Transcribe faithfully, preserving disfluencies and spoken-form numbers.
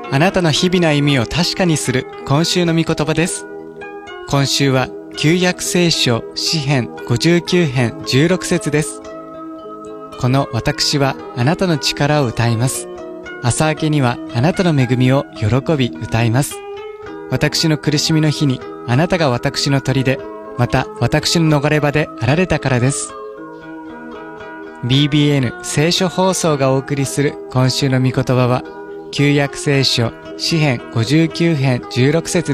あなたの日々の歩みを確かにする今週の御言葉です。今週は旧約聖書詩編ごじゅうきゅう編じゅうろく節です。この私はあなたの力を歌います。朝明けにはあなたの恵みを喜び歌います。私の苦しみの日にあなたが私の砦、また私の逃れ場であられたからです。ビービーエヌ 聖書放送がお送りする今週の御言葉は、旧約聖書詩編ごじゅうきゅう編じゅうろく節